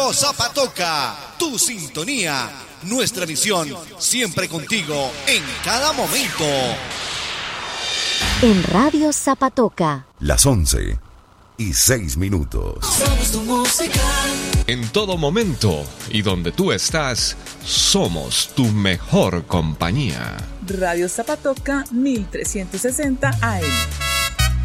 Radio Zapatoca, tu sintonía, nuestra misión, siempre contigo en cada momento. En Radio Zapatoca. Las 11:06. Somos tu música. En todo momento y donde tú estás, somos tu mejor compañía. Radio Zapatoca 1360 AM.